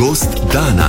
Gost dana.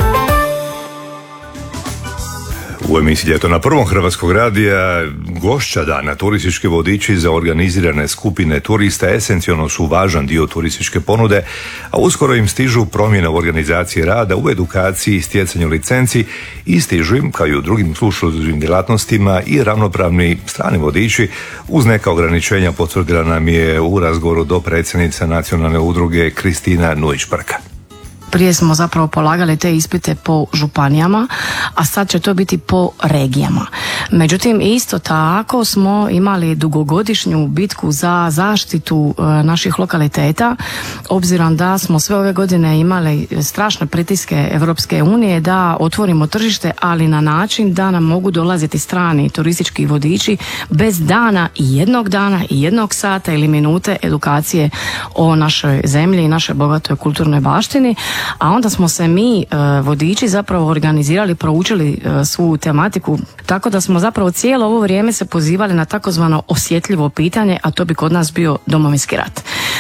U emisiji Ljeto na Prvom Hrvatskog radija gošća dana, turistički vodiči za organizirane skupine turista esencijalno su važan dio turističke ponude, a uskoro im stižu promjene u organizaciji rada, u edukaciji, stjecanju licenci i stižu im, kao i u drugim uslužnim djelatnostima, i ravnopravni strani vodiči uz neka ograničenja, potvrdila nam je u razgovoru dopredsjednica nacionalne udruge Kristina Nujić-Prka. Prije smo zapravo polagali te ispite po županijama, a sad će to biti po regijama. Međutim, isto tako smo imali dugogodišnju bitku za zaštitu naših lokaliteta, obzirom da smo sve ove godine imali strašne pritiske Europske unije da otvorimo tržište, ali na način da nam mogu dolaziti strani turistički vodiči bez dana i jednog sata ili minute edukacije o našoj zemlji i našoj bogatoj kulturnoj baštini. A onda smo se mi vodiči zapravo organizirali, proučili svu tematiku, tako da smo zapravo cijelo ovo vrijeme se pozivali na takozvano osjetljivo pitanje, a to bi kod nas bio Domovinski rat.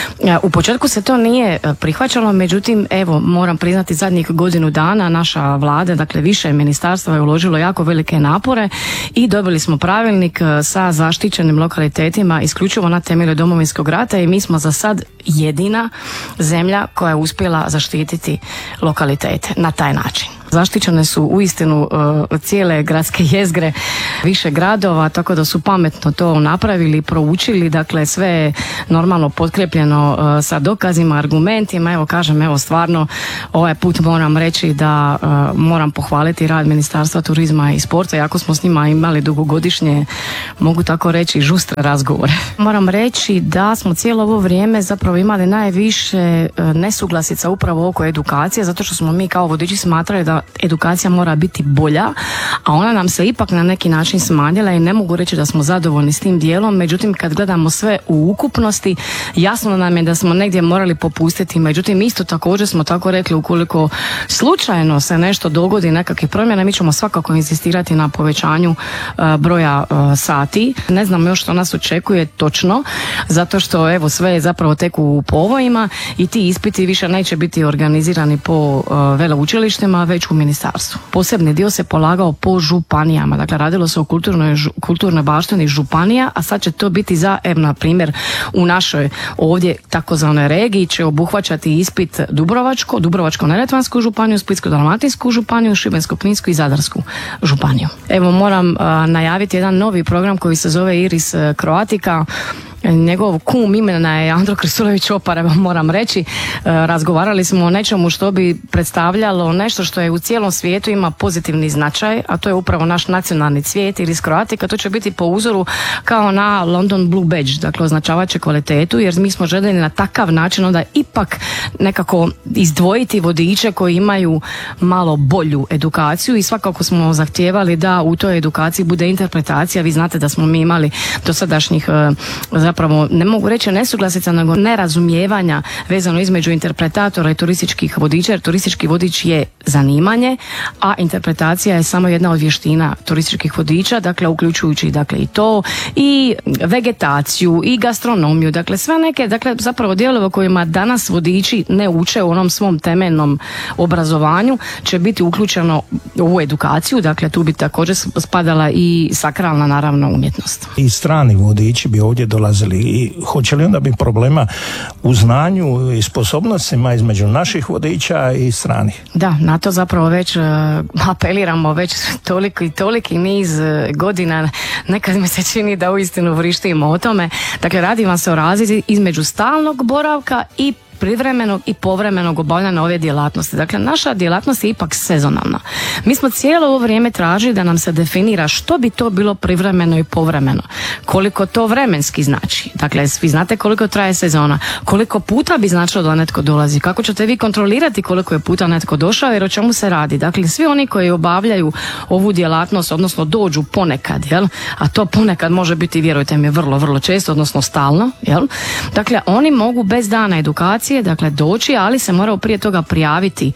U početku se to nije prihvaćalo, međutim, evo, moram priznati, zadnjih godinu dana naša vlada, dakle više ministarstva je uložilo jako velike napore i dobili smo pravilnik sa zaštićenim lokalitetima isključivo na temelju Domovinskog rata i mi smo za sad jedina zemlja koja je uspjela zaštititi lokalitete na taj način. Zaštićene su uistinu cijele gradske jezgre, više gradova, tako da su pametno to napravili, proučili, dakle sve je normalno potkrepljeno sa dokazima, argumentima. Evo kažem, evo stvarno ovaj put moram reći da moram pohvaliti rad Ministarstva turizma i sporta, iako smo s njima imali dugogodišnje, mogu tako reći, žustre razgovore. Moram reći da smo cijelo ovo vrijeme zapravo imali najviše nesuglasica upravo oko edukacije, zato što smo mi kao vodiči smatrali da edukacija mora biti bolja, a ona nam se ipak na neki način smanjila i ne mogu reći da smo zadovoljni s tim dijelom. Međutim, kad gledamo sve u ukupnosti, jasno nam je da smo negdje morali popustiti. Međutim, isto također smo tako rekli, ukoliko slučajno se nešto dogodi, nekakvih promjena, mi ćemo svakako insistirati na povećanju broja sati. Ne znam još što nas očekuje točno, zato što evo sve je zapravo tek u povojima i ti ispiti više neće biti organizirani po veleučilištima, već u ministarstvu. Posebni dio se polagao po županijama, dakle radilo se o kulturnoj baštini županija, a sad će to biti za, na primjer, u našoj ovdje takozvanoj regiji će obuhvaćati ispit Dubrovačko-neretvansku županiju, Splitsko-dalmatinsku županiju, Šibensko-kninsku i Zadarsku županiju. Evo moram najaviti jedan novi program koji se zove Iris Croatica. Njegov kum imena je Andro Krstulović Opara, moram reći. Razgovarali smo o nečemu što bi predstavljalo nešto što je u cijelom svijetu ima pozitivni značaj, a to je upravo naš nacionalni cvijet Iris Croatica. To će biti po uzoru kao na London Blue Badge, dakle označavat će kvalitetu, jer mi smo željeli na takav način onda ipak nekako izdvojiti vodiče koji imaju malo bolju edukaciju i svakako smo zahtijevali da u toj edukaciji bude interpretacija. Vi znate da smo mi imali dosadašnjih zapravo, ne mogu reći nesuglasica, nego nerazumijevanja vezano između interpretatora i turističkih vodiča, jer turistički vodič je zanimanje, a interpretacija je samo jedna od vještina turističkih vodiča, dakle uključujući dakle i to, i vegetaciju, i gastronomiju, dakle sve neke, dakle zapravo dijelove kojima danas vodiči ne uče u onom svom temeljnom obrazovanju će biti uključeno u ovu edukaciju, dakle tu bi također spadala i sakralna naravno umjetnost. I strani vodiči bi ovdje dolazili i hoće li onda biti problema u znanju i sposobnostima između naših vodiča i stranih? Da, na to zapravo već apeliramo već toliki niz godina, nekad mi se čini da uistinu vrištimo o tome. Dakle, radi vam se o razlici između stalnog boravka i privremenog i povremenog obavljanja ove djelatnosti. Dakle, naša djelatnost je ipak sezonalna. Mi smo cijelo ovo vrijeme tražili da nam se definira što bi to bilo privremeno i povremeno. Koliko to vremenski znači. Dakle, vi znate koliko traje sezona. Koliko puta bi značilo da netko dolazi. Kako ćete vi kontrolirati koliko je puta netko došao, jer o čemu se radi. Dakle, svi oni koji obavljaju ovu djelatnost, odnosno dođu ponekad, jel? A to ponekad može biti, vjerujte mi, vrlo, vrlo često, odnosno stalno, jel? Dakle, oni mogu bez dana edukacije, dakle, doći, ali se moraju prije toga prijaviti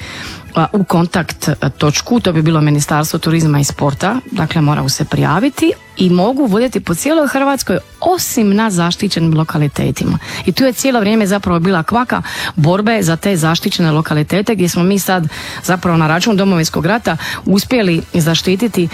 u kontakt točku, to bi bilo Ministarstvo turizma i sporta, dakle moraju se prijaviti i mogu voditi po cijeloj Hrvatskoj osim na zaštićenim lokalitetima. I tu je cijelo vrijeme zapravo bila kvaka borbe za te zaštićene lokalitete gdje smo mi sad zapravo na račun Domovinskog rata uspjeli zaštititi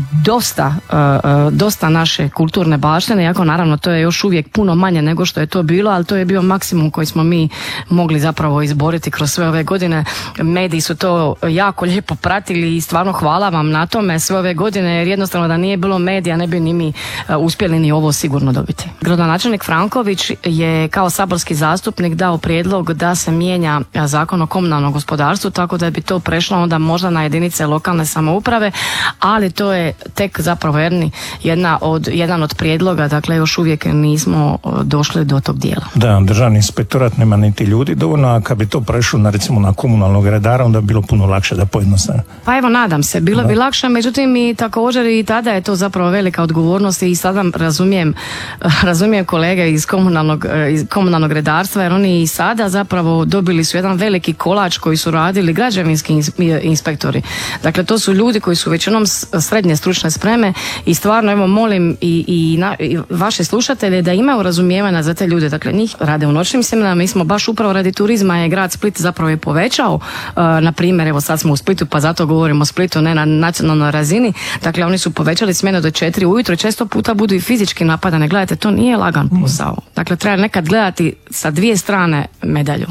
dosta naše kulturne baštine, iako naravno to je još uvijek puno manje nego što je to bilo, ali to je bio maksimum koji smo mi mogli zapravo izboriti kroz sve ove godine. Mediji su to jako lijepo pratili i stvarno hvala vam na tome sve ove godine, jer jednostavno da nije bilo medija ne bi ni mi uspjeli ni ovo sigurno dobiti. Gradonačelnik Franković je kao saborski zastupnik dao prijedlog da se mijenja Zakon o komunalnom gospodarstvu, tako da bi to prešlo onda možda na jedinice lokalne samouprave, ali to je tek zapravo jedan od prijedloga, dakle još uvijek nismo došli do tog dijela. Da, državni inspektorat nema niti ljudi dovoljno, a kad bi to prešlo na komunalnog redara, onda bi bilo puno lakše da pojednostavno. Pa evo, nadam se, bilo bi lakše, međutim i također i tada je to zapravo velika odgovornost i sada razumijem kolege iz komunalnog redarstva, jer oni i sada zapravo dobili su jedan veliki kolač koji su radili građevinski inspektori. Dakle, to su ljudi koji su većinom srednje stručne spreme i stvarno evo molim i vaše slušatelje da imaju razumijevanja za te ljude. Dakle, njih rade u noćnim smjenama. Mi smo baš upravo radi turizma je grad Split zapravo je povećao, na primjer, evo sad smo u Splitu pa zato govorimo o Splitu, ne na nacionalnoj razini. Dakle, oni su povećali smjene do 4 ujutro, često puta budu i fizički napadane. Gledajte, to nije lagan posao. Dakle, treba nekad gledati sa dvije strane medalju.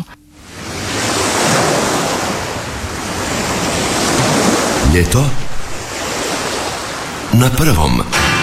Ljeto na prvom.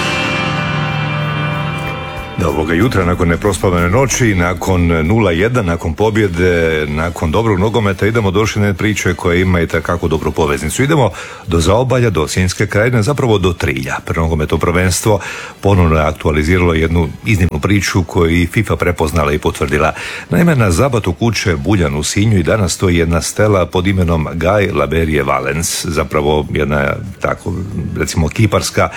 Da, ovoga jutra, nakon neprospavane noći, nakon 0-1, nakon pobjede, nakon dobrog nogometa, idemo do jedne priče koja ima i takako dobru poveznicu. Idemo do Zaobalja, do Sinjske krajine, zapravo do Trilja. Prvonogometno prvenstvo ponovno je aktualiziralo jednu iznimnu priču koju i FIFA prepoznala i potvrdila. Naime, na zabatu kuće Buljan u Sinju i danas stoji jedna stela pod imenom Guy Laberie Valens, zapravo jedna tako, recimo, kiparska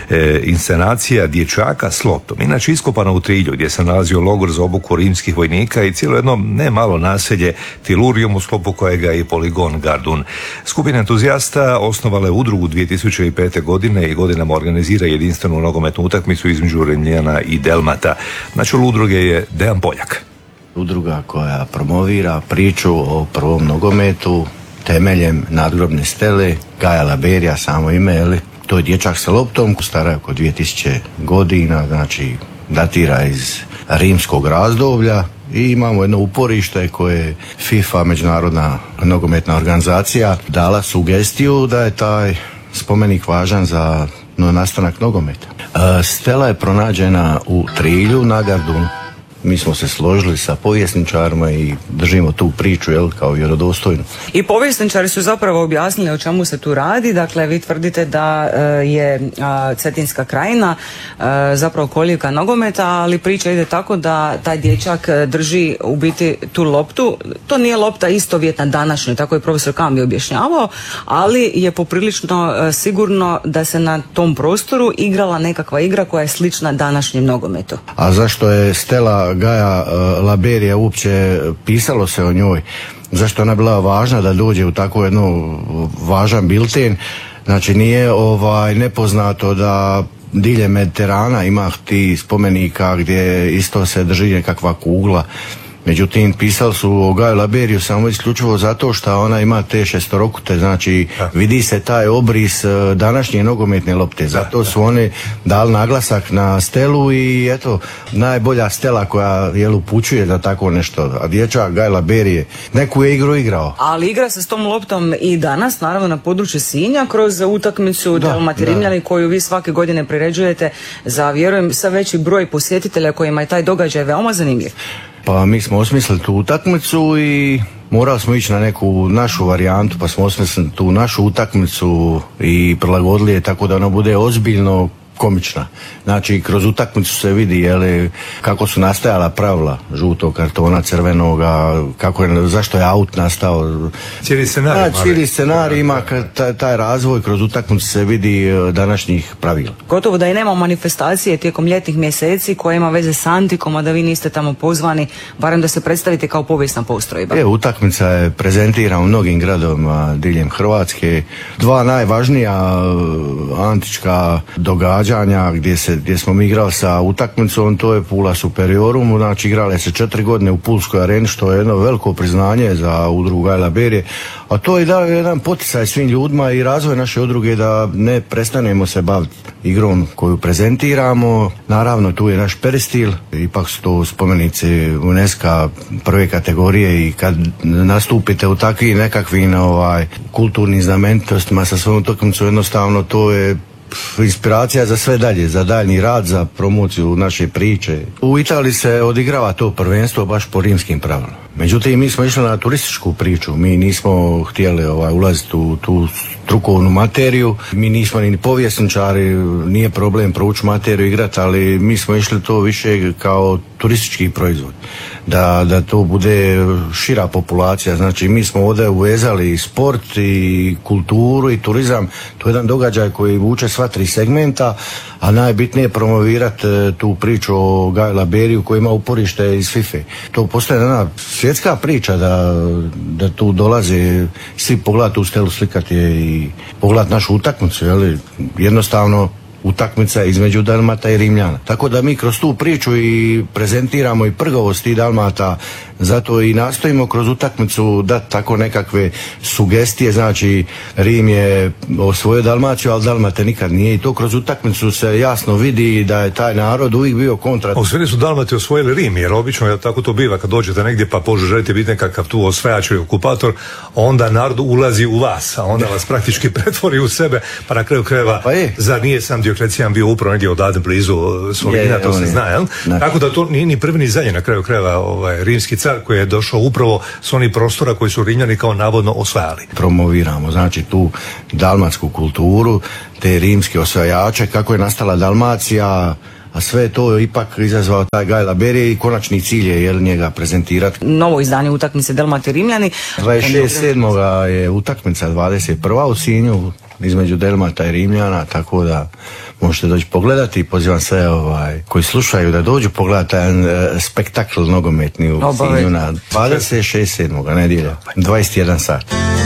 inscenacija dječaka s loptom. Inače, iskopana u Trilju, gdje se nalazio logor za obuku rimskih vojnika i cijelo jedno ne malo naselje Tilurium, u sklopu kojega je i poligon Gardun. Skupina entuzijasta osnovala je udrugu 2005. godine i godinama organizira jedinstvenu nogometnu utakmicu između Rimljana i Delmata. Na čelu udruge je Dejan Poljak. Udruga koja promovira priču o prvom nogometu temeljem nadgrobne stele Gaja Laberija, samo ime, je to je dječak sa loptom, stara je oko 2000 godina, znači datira iz rimskog razdoblja i imamo jedno uporište koje FIFA, međunarodna nogometna organizacija, dala sugestiju da je taj spomenik važan za nastanak nogometa. Stela je pronađena u Trilju na Gardunu. Mi smo se složili sa povjesničarima i držimo tu priču kao vjerodostojnu. I povjesničari su zapravo objasnili o čemu se tu radi. Dakle, vi tvrdite da je Cetinska krajina zapravo kolijevka nogometa, ali priča ide tako da taj dječak drži u biti tu loptu. To nije lopta istovjetna današnjoj, tako je profesor Kambi objašnjavao, ali je poprilično sigurno da se na tom prostoru igrala nekakva igra koja je slična današnjem nogometu. A zašto je stela Gaja Laberija uopće pisalo se o njoj? Zašto ona bila važna da dođe u tako jedno važan bilten? Znači nije nepoznato da diljem Mediterana ima ti spomenika gdje isto se drži nekakva kugla. Međutim, pisali su o Gaju Laberiju samo isključivo zato što ona ima te šestorokute, znači vidi se taj obris današnje nogometne lopte. Zato su oni dali naglasak na stelu i eto, najbolja stela koja upućuje da tako nešto. A dječak Gaj Laberije neku je igru igrao. Ali igra se s tom loptom i danas, naravno na području Sinja, kroz utakmicu Delmati Rimljani koju vi svake godine priređujete za, vjerujem, sve veći broj posjetitelja kojima je taj događaj veoma zanimljiv. Pa mi smo osmislili tu utakmicu i morali smo ići na neku našu varijantu, pa smo osmislili tu našu utakmicu i prilagodili je tako da ona bude ozbiljno komična. Znači, kroz utakmicu se vidi kako su nastajala pravila žutog kartona, crvenoga, zašto je aut nastao. Cijeli scenarij ima taj razvoj, kroz utakmicu se vidi današnjih pravila. Gotovo da i nema manifestacije tijekom ljetnih mjeseci koja ima veze s antikom, a da vi niste tamo pozvani, barem da se predstavite kao povijesna postrojba. Utakmica je prezentirana u mnogim gradovima diljem Hrvatske. Dva najvažnija antička događanja događanja gdje smo mi igrali sa utakmicom, to je Pula Superiorum, znači igrale se 4 godine u Pulskoj areni, što je jedno veliko priznanje za udrugu Gaja Laberije, a to je dao jedan poticaj svim ljudima i razvoj naše udruge da ne prestanemo se baviti igrom koju prezentiramo. Naravno tu je naš peristil, ipak su to spomenici UNESCO prve kategorije i kad nastupite u takvim nekakvim kulturnim znamenitostima sa svojom utakmicom, jednostavno to je inspiracija za sve dalje, za daljnji rad, za promociju naše priče. U Italiji se odigrava to prvenstvo baš po rimskim pravilima. Međutim, mi smo išli na turističku priču, mi nismo htjeli ulaziti u tu strukovnu materiju, mi nismo ni povjesničari, nije problem proučiti materiju, igrati, ali mi smo išli to više kao turistički proizvod. Da to bude šira populacija, znači mi smo ovdje uvezali i sport i kulturu i turizam, to je jedan događaj koji vuče sva 3 segmenta, a najbitnije je promovirati tu priču o Gaju Laberiju koji ima uporište iz FIFA. To postaje jedna svjetska priča da tu dolaze svi pogledati u stelu, slikati je i pogledati našu utakmicu, jednostavno utakmica između Dalmata i Rimljana. Tako da mi kroz tu priču i prezentiramo i prgavost tih Dalmata, zato i nastojimo kroz utakmicu dati tako nekakve sugestije, znači Rim je osvojio Dalmaciju, ali Dalmate nikad nije, i to kroz utakmicu se jasno vidi da je taj narod uvijek bio kontra. U stvari su Dalmati osvojili Rim, jer obično tako to biva kad dođete negdje pa poželite biti nekakav tu osvajač i okupator, onda narod ulazi u vas, a onda vas praktički pretvori u sebe, pa na kraju krajeva, zar nije sam Dioklecijan bio upravo negdje odavde blizu Solina, to se zna, jel? Tako da to nije ni prvi ni zadnji na kraju krajeva rimski car koji je došao upravo s onih prostora koji su Rimljani kao navodno osvajali. Promoviramo znači tu dalmatsku kulturu, te rimske osvajače, kako je nastala Dalmacija, a sve to je ipak izazvao taj Gaj Laberije i konačni cilj je njega prezentirati. Novo izdanje utakmice Dalmati Rimljani. 26.7. je utakmica 21. u Sinju između Dalmata i Rimljana, tako da možete doći pogledati i pozivam sve koji slušaju da dođu pogledati taj spektakl nogometni u Sinju na 26.7. nedjelja, 21 sat.